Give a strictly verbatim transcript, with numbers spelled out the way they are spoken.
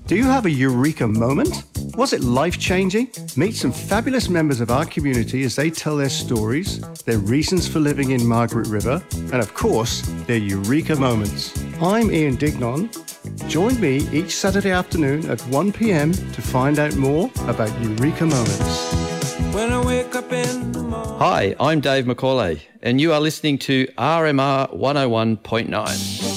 Do you have a eureka moment? Was it life-changing? Meet some fabulous members of our community as they tell their stories, their reasons for living in Margaret River, and of course, their eureka moments. I'm Ian Dignon. Join me each Saturday afternoon at one p.m. to find out more about eureka moments. When I wake up in the morning. Hi, I'm Dave McCauley, and you are listening to R M R one oh one point nine.